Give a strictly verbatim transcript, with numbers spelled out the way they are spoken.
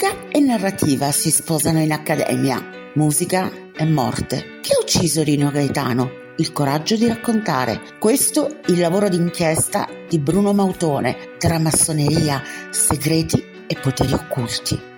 Poesia e narrativa si sposano in accademia. Musica e morte. Chi ha ucciso Rino Gaetano? Il coraggio di raccontare. Questo il lavoro d'inchiesta di Bruno Mautone tra massoneria, segreti e poteri occulti.